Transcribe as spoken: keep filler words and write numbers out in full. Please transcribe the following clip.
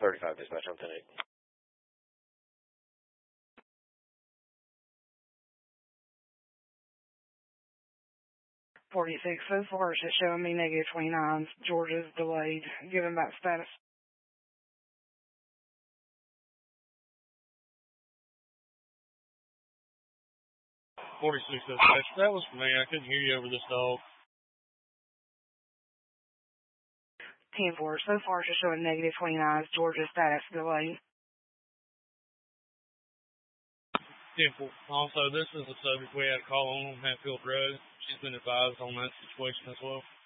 thirty-five dispatch on ten eight. forty-six, so far it's just showing me negative twenty-nines. Georgia's delayed. Given that status. forty-six, dispatch. That was for me. I couldn't hear you over this dog. ten four, so far it's just showing negative twenty-nines. Georgia's status delayed. ten four. Also, this is a subject we had a call on on Hatfield Road. She's been advised on that situation as well.